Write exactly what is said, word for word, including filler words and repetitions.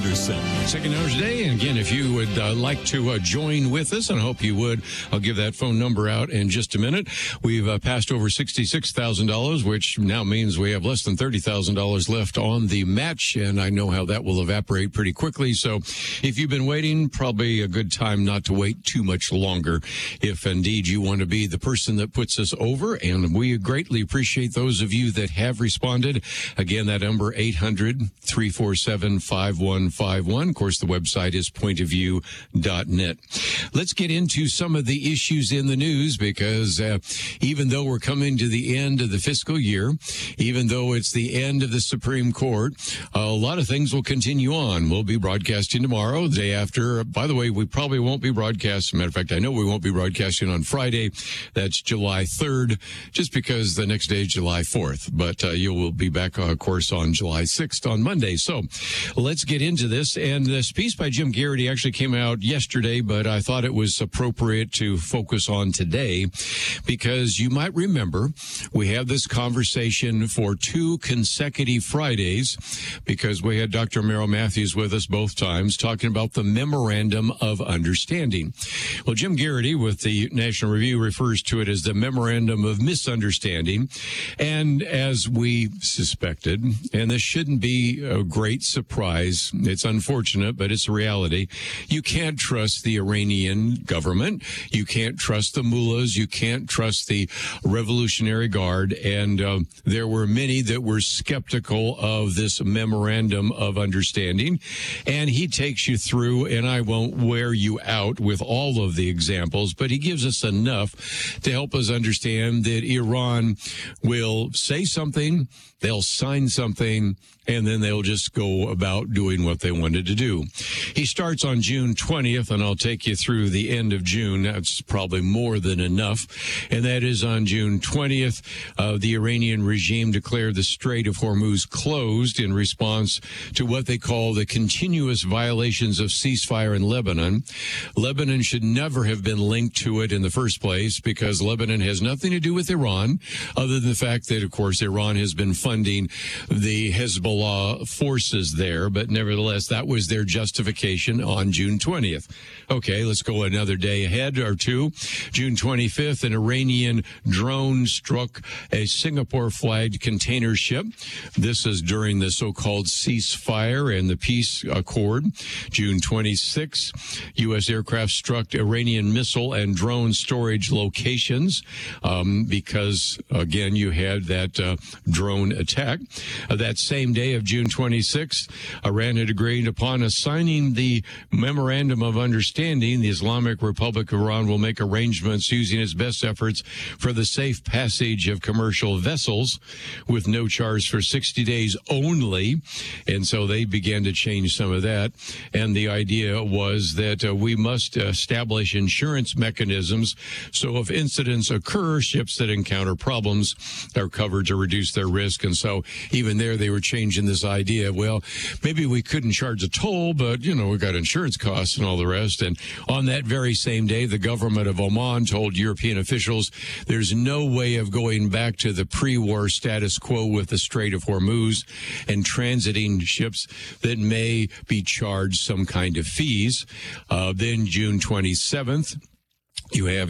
Anderson. Second hour today, and again, if you would uh, like to uh, join with us, and I hope you would, I'll give that phone number out in just a minute. We've uh, passed over sixty-six thousand dollars, which now means we have less than thirty thousand dollars left on the match, and I know how that will evaporate pretty quickly. So if you've been waiting, probably a good time not to wait too much longer if indeed you want to be the person that puts us over, and we greatly appreciate those of you that have responded. Again, that number eight hundred, three four seven, five one five one. Of course, the website is point of view dot net. Let's get into some of the issues in the news, because uh, even though we're coming to the end of the fiscal year, even though it's the end of the Supreme Court, a lot of things will continue on. We'll be broadcasting tomorrow, the day after. By the way, we probably won't be broadcasting. Matter of fact, I know we won't be broadcasting on Friday. That's July third, just because the next day is July fourth. But uh, you will be back, uh, of course, on July sixth on Monday. So let's get into this. And this piece by Jim Garrity actually came out yesterday, but I thought it was appropriate to focus on today, because you might remember we had this conversation for two consecutive Fridays, because we had Doctor Merrill Matthews with us both times talking about the Memorandum of Understanding. Well, Jim Garrity with the National Review refers to it as the Memorandum of Misunderstanding. And as we suspected, and this shouldn't be a great surprise, it's unfortunate, but it's a reality, you can't trust the Iranian government. You can't trust the mullahs. You can't trust the Revolutionary Guard. And uh, there were many that were skeptical of this Memorandum of Understanding. And he takes you through, and I won't wear you out with all of the examples, but he gives us enough to help us understand that Iran will say something, they'll sign something, and then they'll just go about doing what they wanted to do. He starts on June twentieth, and I'll take you through the end of June. That's probably more than enough. And that is on June twentieth, uh, the Iranian regime declared the Strait of Hormuz closed in response to what they call the continuous violations of ceasefire in Lebanon. Lebanon should never have been linked to it in the first place, because Lebanon has nothing to do with Iran, other than the fact that, of course, Iran has been funding the Hezbollah forces there, but nevertheless, that was their justification on June twentieth. Okay, let's go another day ahead or two. June twenty-fifth, an Iranian drone struck a Singapore-flagged container ship. This is during the so-called ceasefire and the peace accord. June twenty-sixth, U S aircraft struck Iranian missile and drone storage locations um, because, again, you had that uh, drone attack. Uh, that same day of June twenty-sixth, Iran had agreed upon assigning the Memorandum of Understanding. The Islamic Republic of Iran will make arrangements using its best efforts for the safe passage of commercial vessels with no charge for sixty days only. And so they began to change some of that. And the idea was that uh, we must establish insurance mechanisms so if incidents occur, ships that encounter problems are covered to reduce their risk. And so even there, they were changing this idea. Well, maybe we couldn't charge a toll, but, you know, we got insurance costs and all the rest. And on that very same day, the government of Oman told European officials there's no way of going back to the pre-war status quo with the Strait of Hormuz and transiting ships that may be charged some kind of fees. Uh, then June twenty-seventh, you have